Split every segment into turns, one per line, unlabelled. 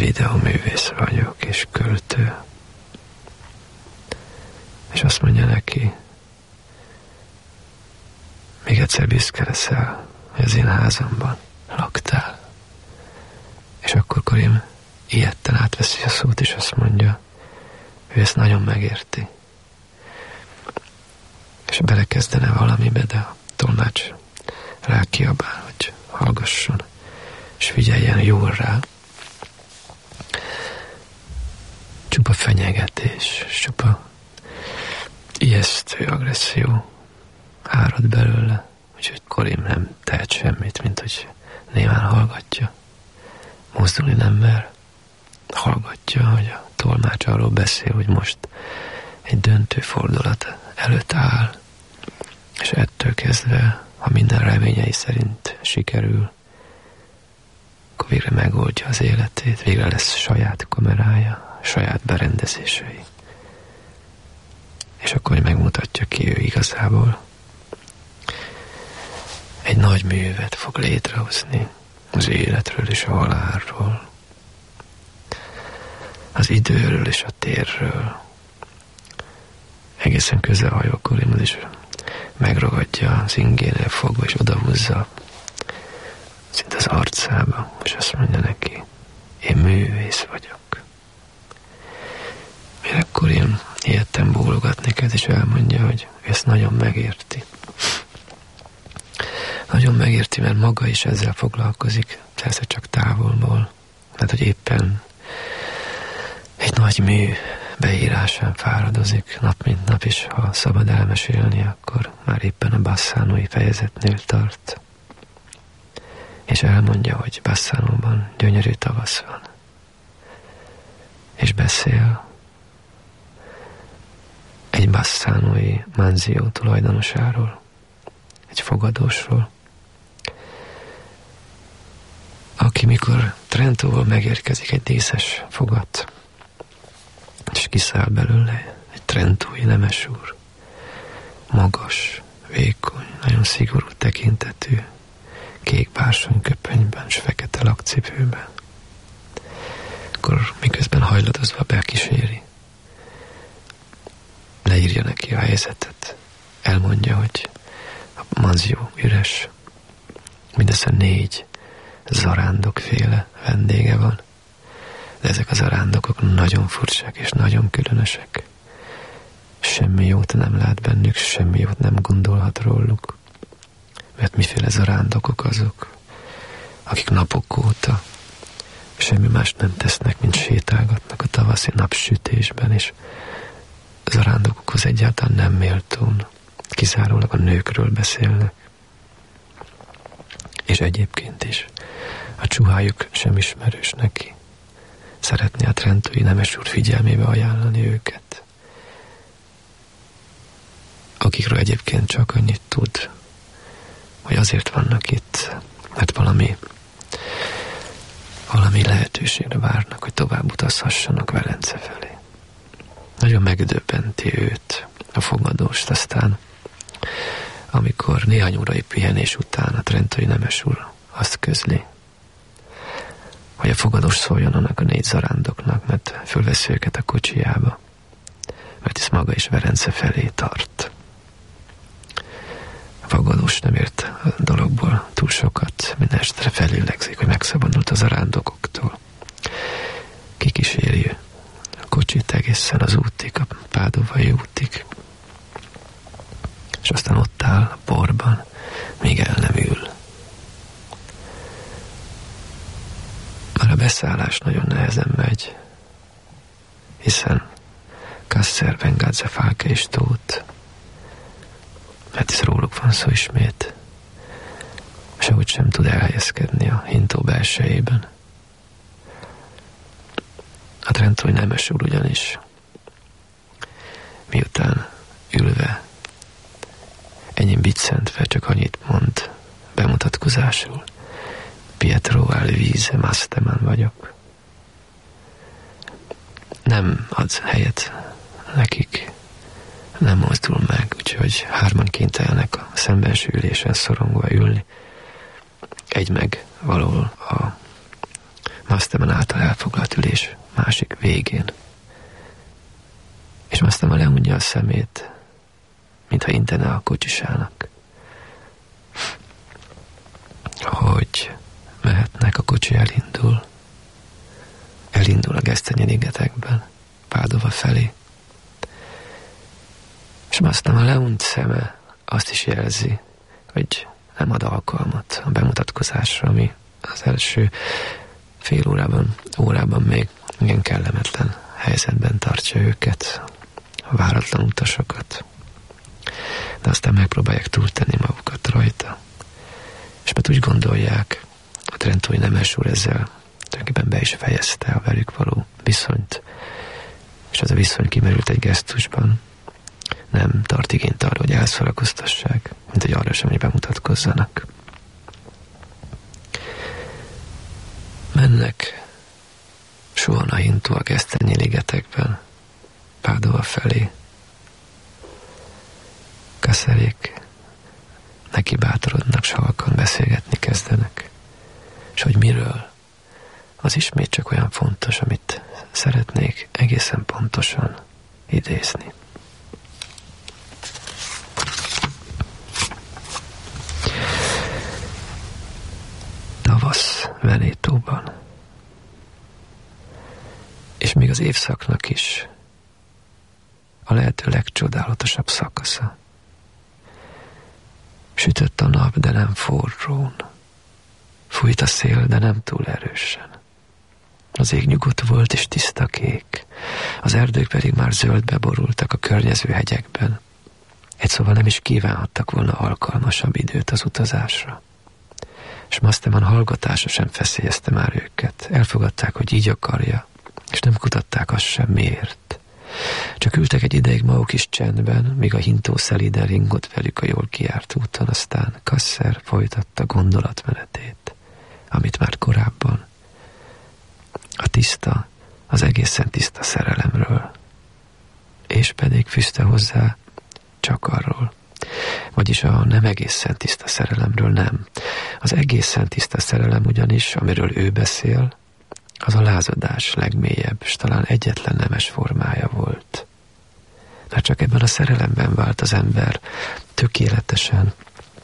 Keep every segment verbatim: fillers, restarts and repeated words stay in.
videóművész vagyok, és költő. És azt mondja neki, még egyszer büszke leszel, hogy az én házamban laktál. És akkor Corinne ijedten átveszi a szót, és azt mondja, ő ezt nagyon megérti. És belekezdene valamibe, de a tolmács rákiabál, hogy hallgasson, és figyeljen jól rá. Csupa fenyegetés, csupa ijesztő agresszió árad belőle, úgyhogy Corinne nem tehet semmit, mint hogy némán hallgatja. Mozdulni nem mer, hallgatja, hogy a tolmács arról beszél, hogy most egy döntő fordulat előtt áll, és ettől kezdve, ha minden reményei szerint sikerül, akkor végre megoldja az életét, végre lesz saját kamerája, saját berendezései. És akkor megmutatja ki ő igazából. Egy nagy művet fog létrehozni az életről és a halálról, az időről és a térről. Egészen közel hajol Corinne, és megragadja az ingénél fogva, és odahúzza szinte az arcába, és azt mondja neki, én művész vagyok. Mire Corinne ilyetten bólogat neked, és elmondja, hogy ezt nagyon megérti. Nagyon megérti, mert maga is ezzel foglalkozik, persze csak távolból, mert hogy éppen egy nagy mű beírásán fáradozik nap mint nap, és ha szabad elmesélni, akkor már éppen a Bassánói fejezetnél tart. És elmondja, hogy Bassánóban gyönyörű tavasz van. És beszél egy bassánói manzió tulajdonosáról, egy fogadósról, aki mikor Trentóval megérkezik egy díszes fogat, és kiszáll belőle egy trentói nemesúr, magas, vékony, nagyon szigorú tekintetű, kék bársonyköpenyben és fekete lakcipőben. Akkor miközben hajladozva bekíséri, leírja neki a helyzetet, elmondja, hogy a manzió üres, mindössze négy zarándokféle vendége van, de ezek a zarándokok nagyon furcsák és nagyon különösek. Semmi jót nem lát bennük, semmi jót nem gondolhat róluk, mert miféle zarándokok azok, akik napok óta semmi más nem tesznek, mint sétálgatnak a tavaszi napsütésben, és zarándokokhoz egyáltalán nem méltón, kizárólag a nőkről beszélnek. És egyébként is a csuhájuk sem ismerős neki. Szeretné a trentói nemesúr figyelmébe ajánlani őket, akikről egyébként csak annyit tud, hogy azért vannak itt, mert valami valami lehetőségre várnak, hogy tovább utazhassanak Velence felé. Nagyon megdöbbenti őt, a fogadóst, aztán amikor néhány órai pihenés után a trentói nemesúr azt közli, hogy a fogadós szóljon annak a négy zarándoknak, mert fölveszi őket a kocsijába, mert ez maga is Velence felé tart. A fogadós nem ért a dologból túl sokat, minden esetre felillegzik, hogy megszabadult a zarándokoktól. Kikíséri a kocsit egészen az útig, a pádovai útig, és aztán ott áll a porban, míg el nem ül. Már a beszállás nagyon nehezen megy, hiszen Kasser, Vengadze, Falke és Tóth, mert ez róluk van szó ismét, sehogy sem tud elhelyezkedni a hintó belsejében. A trentói nemesúr ugyanis, miután ülve, ennyi biccentve csak annyit mond bemutatkozásul: Pietro Alvise Masteman vagyok. Nem ad helyet nekik, nem mozdul meg, úgyhogy hárman kénytelenek a szembenső ülésen szorongva ülni. Egy meg valahol a Masterman által elfoglalt ülés másik végén. És Masterman leunja a szemét, mintha intene a kocsisának, hogy mehetnek, a kocsi elindul. Elindul a gesztenyeligetekben, Pádova felé. És Masterman leunt szeme azt is jelzi, hogy nem ad alkalmat a bemutatkozásra, ami az első fél órában, órában még igen kellemetlen helyzetben tartja őket, a váratlan utasokat. De aztán megpróbálják túltenni magukat rajta. És mert úgy gondolják, a trentói nemes úr ezzel tulajdonképpen be is fejezte a velük való viszonyt, és az a viszony kimerült egy gesztusban. Nem tart igényt arra, hogy elszórakoztassák, mint hogy arra sem, hogy bemutatkozzanak. Mennek soha a hintó a gesztenyi ligetekben, Pádova felé. Kasszerék neki bátorodnak, s halkan beszélgetni kezdenek. És hogy miről, az ismét csak olyan fontos, amit szeretnék egészen pontosan idézni. Tavasz Venétóban. És még az évszaknak is a lehető legcsodálatosabb szakasza. Sütött a nap, de nem forrón. Fújt a szél, de nem túl erősen. Az ég nyugodt volt és tiszta kék. Az erdők pedig már zöldbe borultak a környező hegyekben. Egy szóval nem is kívánhattak volna alkalmasabb időt az utazásra. És Masterman hallgatása sem feszélyezte már őket. Elfogadták, hogy így akarja, és nem kutatták azt sem, miért. Csak ültek egy ideig maguk is csendben, míg a hintó szelíden ringott velük a jól kijárt úton, aztán Kasser folytatta gondolatmenetét, amit már korábban a tiszta, az egészen tiszta szerelemről, és pedig fűzte hozzá csak arról, vagyis a nem egészen tiszta szerelemről nem. Az egészen tiszta szerelem ugyanis, amiről ő beszél, az a lázadás legmélyebb, s talán egyetlen nemes formája volt. Mert csak ebben a szerelemben vált az ember tökéletesen,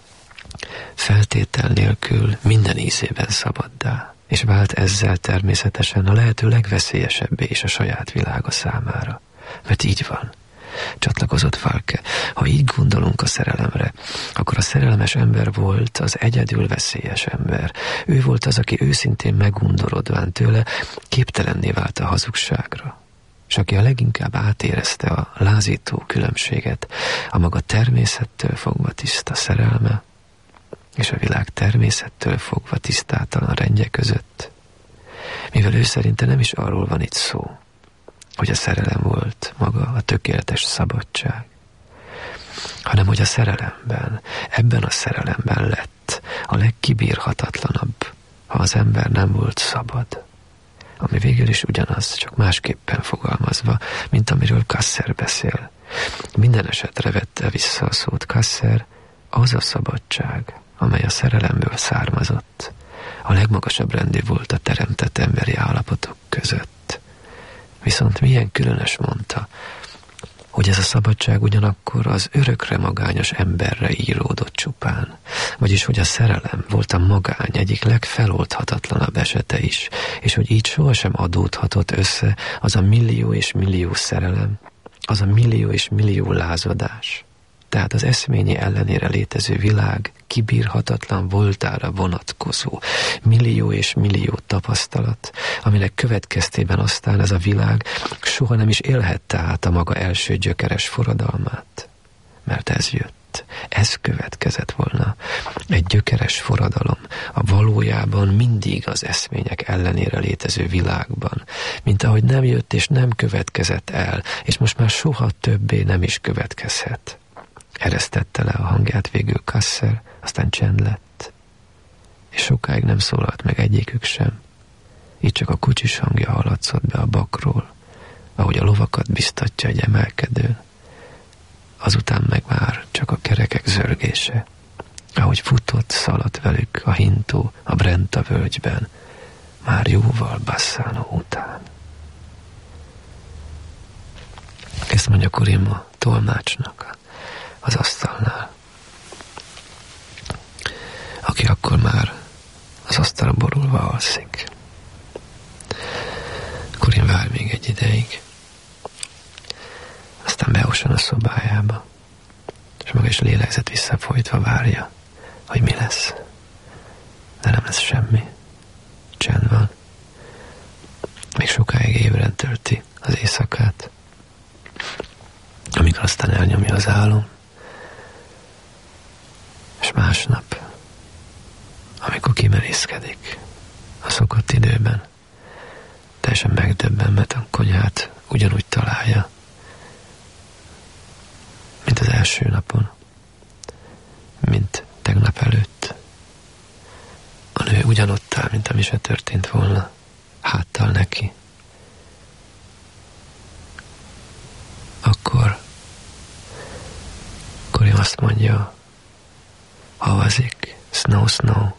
feltétel nélkül minden ízében szabaddá, és vált ezzel természetesen a lehető legveszélyesebbé is a saját világa számára. Mert így van. Csatlakozott Falke. Ha így gondolunk a szerelemre, akkor a szerelmes ember volt az egyedül veszélyes ember. Ő volt az, aki őszintén megundorodván tőle képtelenné vált a hazugságra. És aki a leginkább átérezte a lázító különbséget a maga természettől fogva tiszta szerelme és a világ természettől fogva tisztátalan rendje között. Mivel ő szerinte nem is arról van itt szó, hogy a szerelem volt maga a tökéletes szabadság, hanem hogy a szerelemben, ebben a szerelemben lett a legkibírhatatlanabb, ha az ember nem volt szabad. Ami végül is ugyanaz, csak másképpen fogalmazva, mint amiről Kasser beszél. Minden esetre vette vissza a szót Kasser, az a szabadság, amely a szerelemből származott, a legmagasabb rendű volt a teremtett emberi állapotok között. Viszont milyen különös, mondta, hogy ez a szabadság ugyanakkor az örökre magányos emberre íródott csupán, vagyis hogy a szerelem volt a magány egyik legfeloldhatatlanabb esete is, és hogy így sohasem adódhatott össze az a millió és millió szerelem, az a millió és millió lázadás. Tehát az eszményi ellenére létező világ kibírhatatlan voltára vonatkozó millió és millió tapasztalat, aminek következtében aztán ez a világ soha nem is élhette át a maga első gyökeres forradalmát. Mert ez jött, ez következett volna. Egy gyökeres forradalom a valójában mindig az eszmények ellenére létező világban, mint ahogy nem jött és nem következett el, és most már soha többé nem is következhet. Eresztette le a hangját végül Kasser, aztán csend lett, és sokáig nem szólalt meg egyikük sem. Így csak a kocsis hangja hallatszott be a bakról, ahogy a lovakat biztatja egy emelkedőn. Azután meg már csak a kerekek zörgése, ahogy futott, szaladt velük a hintó a Brenta völgyben, már jóval Bassano után. Ezt mondja Kurim a tolmácsnak az asztalnál, aki akkor már az asztalra borulva alszik. Kurim vár még egy ideig, aztán beosan a szobájába, és maga is lélegzet visszafolytva várja, hogy mi lesz. De nem lesz semmi. Csend van. Még sokáig ébren tölti az éjszakát, amikor aztán elnyomja az álom, és másnap, amikor kimerészkedik a szokott időben, teljesen megdöbben, mert a konyhát ugyanúgy találja, mint az első napon, mint tegnap előtt. A nő ugyanott áll, mint ami se történt volna, háttal neki. Akkor Kurim azt mondja, havazik, snow, snow.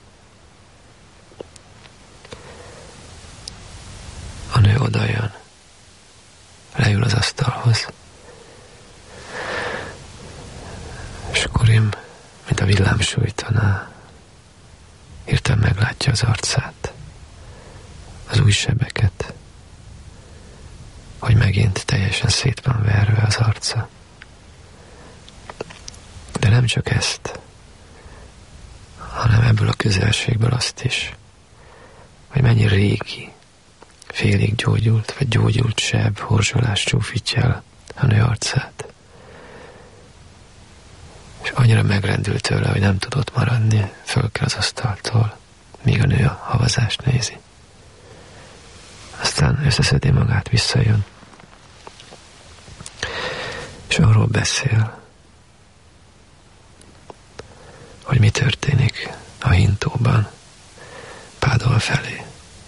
A nő odajön, leül az asztalhoz, és Kurim, mint a villám sújtaná, hirtelen meglátja az arcát, az új sebeket, hogy megint teljesen szét van verve az arca. De nem csak ezt, hanem ebből a közelségből azt is, hogy mennyi régi, félig gyógyult, vagy gyógyult seb, horzsolás csúfítja el a nő arcát. És annyira megrendült tőle, hogy nem tudott maradni, föl kell az asztaltól, míg a nő a havazást nézi. Aztán összeszedi magát, visszajön, és arról beszél, hogy mi történik a hintóban, Pádua felé.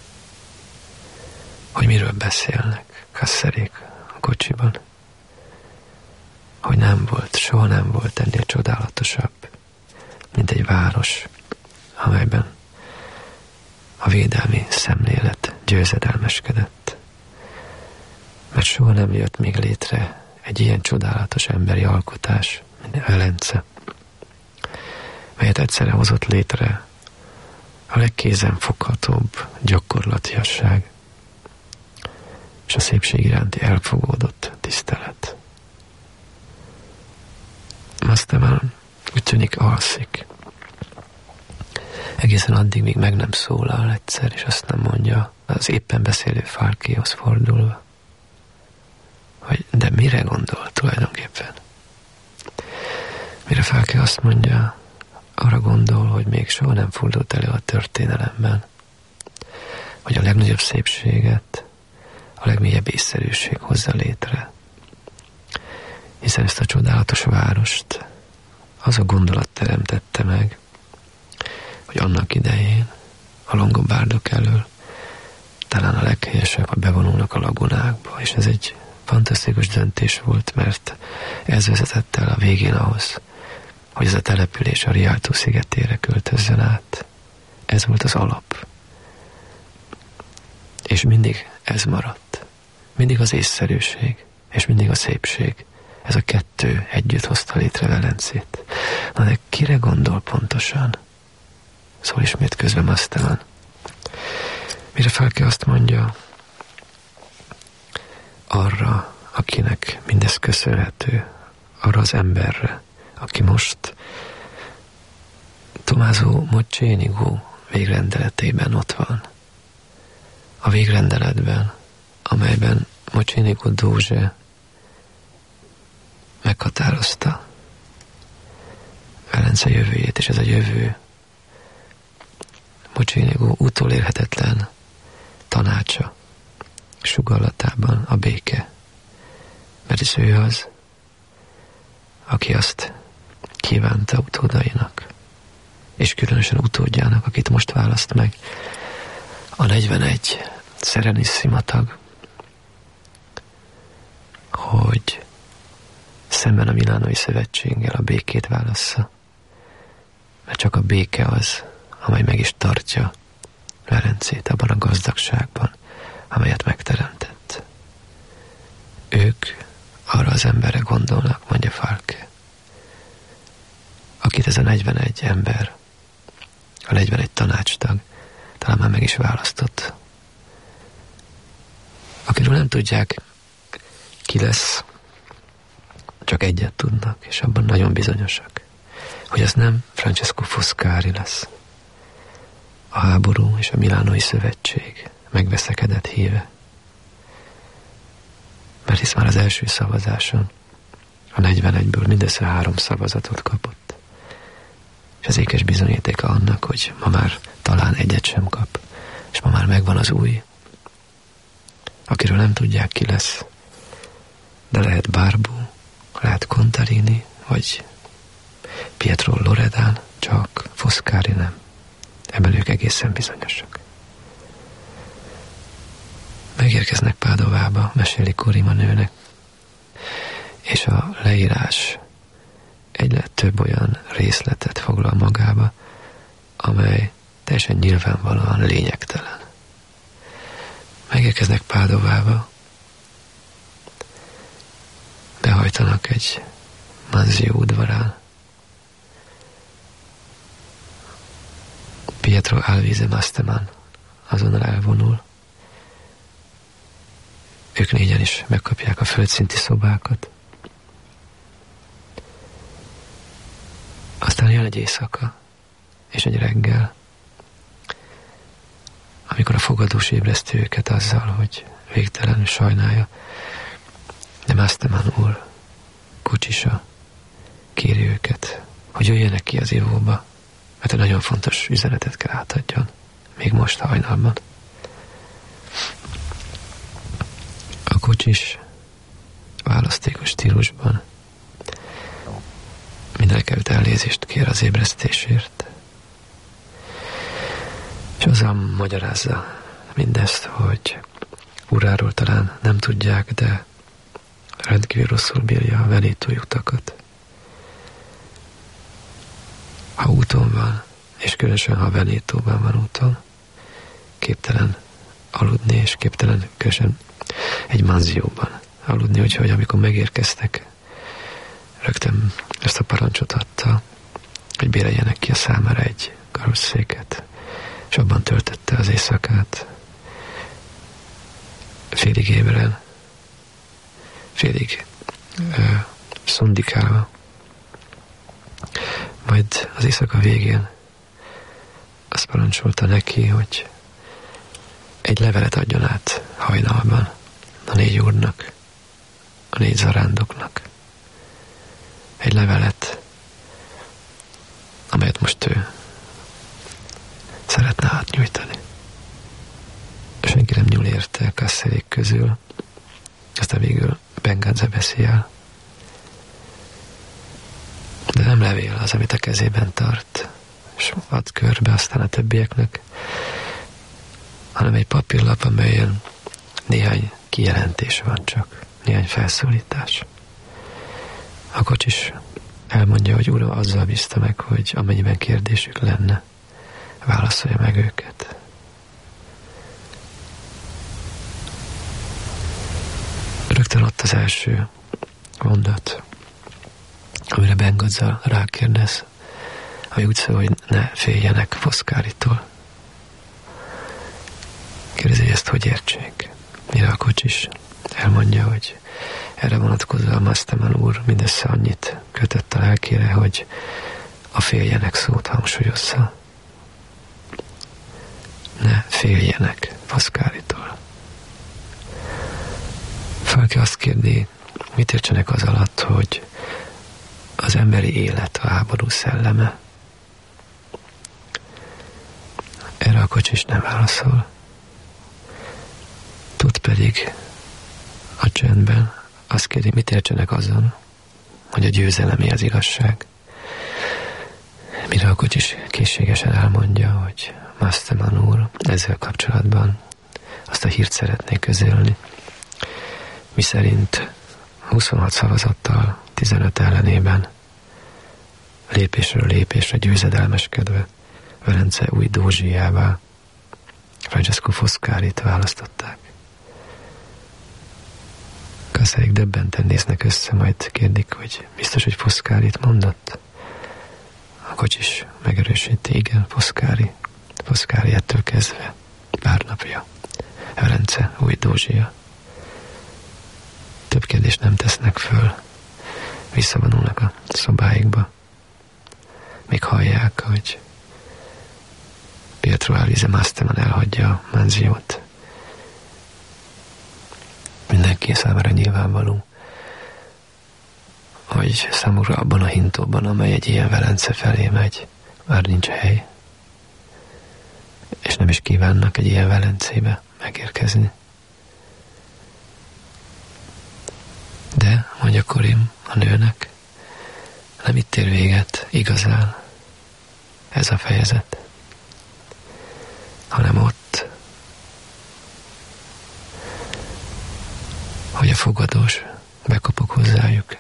Hogy miről beszélnek Kasszerék a kocsiban. Hogy nem volt, soha nem volt ennél csodálatosabb, mint egy város, amelyben a védelmi szemlélet győzedelmeskedett. Mert soha nem jött még létre egy ilyen csodálatos emberi alkotás, mint Velence, melyet egyszerre hozott létre a legkézenfoghatóbb gyakorlatiasság és a szépség iránti elfogódott tisztelet. Aztán úgy tűnik alszik. Egészen addig, míg meg nem szólal egyszer, és azt nem mondja az éppen beszélő Falkéhoz fordulva, hogy de mire gondol tulajdonképpen? Mire Falké azt mondja, arra gondol, hogy még soha nem fordult elő a történelemben, hogy a legnagyobb szépséget a legmélyebb észszerűség hozza létre. Hiszen ezt a csodálatos várost az a gondolat teremtette meg, hogy annak idején a longobárdok elől talán a leghelyesebb, ha bevonulnak a lagunákba, és ez egy fantasztikus döntés volt, mert ez vezetett el a végén ahhoz, hogy ez a település a Rialto szigetére költözzön át. Ez volt az alap. És mindig ez maradt. Mindig az észszerűség, és mindig a szépség. Ez a kettő együtt hozta létre Velencét. Na de kire gondol pontosan? Szól ismét közben Mastelan. Mire Falké azt mondja, arra, akinek mindez köszönhető, arra az emberre, aki most Tommaso Mocenigo végrendeletében ott van. A végrendeletben, amelyben Mocenigo Doge meghatározta Velence jövőjét, és ez a jövő Mocenigo utolérhetetlen tanácsa, sugallatában a béke. Mert ez ő az, aki azt kívánta utódainak, és különösen utódjának, akit most választ meg, a negyvenegy Serenissima tag, hogy szemben a Milánói Szövetséggel a békét válassza. Mert csak a béke az, amely meg is tartja Velencét abban a gazdagságban, amelyet megteremtett. Ők arra az emberre gondolnak, mondja Falke, akit ez a negyvenegy ember, a negyvenegy tanácstag talán már meg is választott, akiről nem tudják, ki lesz, csak egyet tudnak, és abban nagyon bizonyosak, hogy az nem Francesco Foscari lesz, a háború és a Milánói Szövetség megveszekedett híve. Mert hisz már az első szavazáson a negyvenegyből mindössze három szavazatot kapott. És az ékes bizonyítéka annak, hogy ma már talán egyet sem kap, és ma már megvan az új, akiről nem tudják, ki lesz, de lehet Barbu, lehet Contarini, vagy Pietro Loredan, csak Foscari nem. Ebben ők egészen bizonyosak. Megérkeznek Pádovába, meséli Korima nőnek, és a leírás egyre több olyan részletet foglal magába, amely teljesen nyilvánvalóan lényegtelen. Megérkeznek Pádovába, behajtanak egy Manzio udvarán. Pietro Alvise Masteman azonnal elvonul. Ők négyen is megkapják a földszinti szobákat. Aztán jön egy éjszaka, és egy reggel, amikor a fogadós ébreszti őket azzal, hogy végtelenül sajnálja, de Masteman úr, kocsisa, kéri őket, hogy jöjjenek ki az ivóba, mert egy nagyon fontos üzenetet kell átadjon, még most hajnalban. A kocsis választékos stílusban mindenekelőtt elnézést kér az ébresztésért, és azzal magyarázza mindezt, hogy uráról talán nem tudják, de rendkívül rosszul bírja a Venetói utakat. Ha úton van, és különösen ha Venetóban van úton, képtelen aludni, és képtelen különösen egy Manzióban aludni, úgyhogy amikor megérkeztek, rögtön ezt a parancsot adta, hogy béreljenek ki a számára egy karosszéket, és abban töltötte az éjszakát. Félig ébren, félig ö, szundikálva. Majd az éjszaka végén azt parancsolta neki, hogy egy levelet adjon át hajnalban a négy úrnak, a négy zarándoknak. Egy levelet, amelyet most ő szeretne átnyújtani. Senki nem nyúl érte Kasszerék közül, aztán végül Bengazza beszél. De nem levél az, amit a kezében tart, és ad körbe aztán a többieknek, hanem egy papírlap, amelyen néhány kijelentés van csak, néhány felszólítás. A kocsis elmondja, hogy Uram azzal bízta meg, hogy amennyiben kérdésük lenne, válaszolja meg őket. Rögtön ott az első mondat, amire Bengazza rákérdez, ami úgy szól, hogy ne féljenek Foscaritól. Kérdezi, hogy ezt hogy értsék. Mire a kocsis elmondja, hogy erre vonatkozóan Masteman úr mindössze annyit kötött a lelkére, hogy a féljenek szót hangsúlyozza. Ne féljenek Foscaritól. Falke azt kérdi, mit értsenek az alatt, hogy az emberi élet a háború szelleme. Erre a kocsis nem válaszol. Tud pedig a csendben azt kérdi, mit értsenek azon, hogy a győzelemé az igazság. Mire a kocsis készségesen elmondja, hogy Masteman úr ezzel kapcsolatban azt a hírt szeretné közölni, miszerint huszonhat szavazattal tizenöt ellenében lépésről lépésre győzedelmeskedve Velence új Dózsijává Francesco Foscarit választották. Kasszáik döbbenten néznek össze, majd kérdik, hogy biztos, hogy Foscarit mondott? A kocsis megerősíti, igen, Foscari. Foscari ettől kezdve pár napja. Velence, új Dózsia. Több kérdést nem tesznek föl. Visszavonulnak a szobáikba. Még hallják, hogy Pietro Alvise Masterman elhagyja a manziót. Mindenki számára nyilvánvaló, hogy számukra abban a hintóban, amely egy ilyen Velence felé megy, már nincs hely, és nem is kívánnak egy ilyen Velencébe megérkezni. De, mondja Corinne a nőnek, nem itt ér véget igazán ez a fejezet, hanem ott, hogy a fogadós bekopog hozzájuk,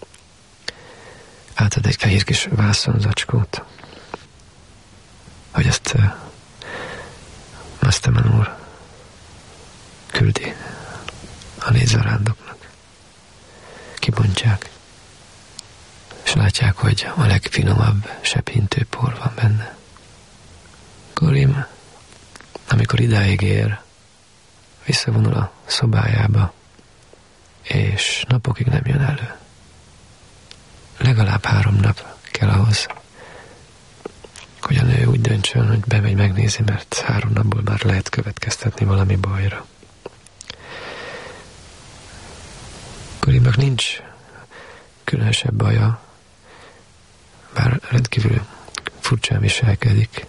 átad egy fehér kis vászonzacskót, hogy ezt uh, Masterman úr küldi a négy zarándoknak. Kibontják, és látják, hogy a legfinomabb sepintő por van benne. Corinne, amikor idáig ér, visszavonul a szobájába, és napokig nem jön elő. Legalább három nap kell ahhoz, hogy a nő úgy döntsön, hogy bemegy, megnézi, mert három napból már lehet következtetni valami bajra. Corinne-nak nincs különösebb baja, bár rendkívül furcsán viselkedik.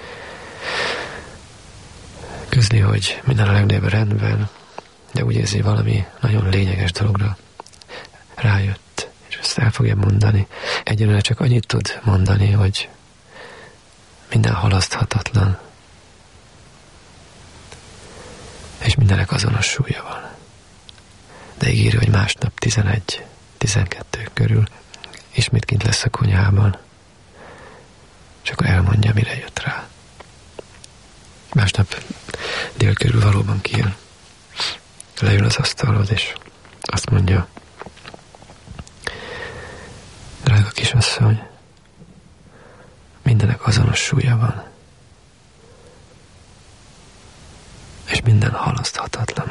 Közli, hogy minden a legnagyobb rendben, de úgy érzi, valami nagyon lényeges dologra rájött, és ezt el fogja mondani. Egyelőre csak annyit tud mondani, hogy minden halaszthatatlan, és mindenek azonos súlya van. De ígéri, hogy másnap tizenegy-tizenkettő körül ismét kint lesz a konyhában, és akkor elmondja, mire jött rá. Másnap dél körül valóban kijön. Leül az asztalhoz, és azt mondja, drága kisasszony, mindenek azonos súlya van, és minden halaszthatatlan.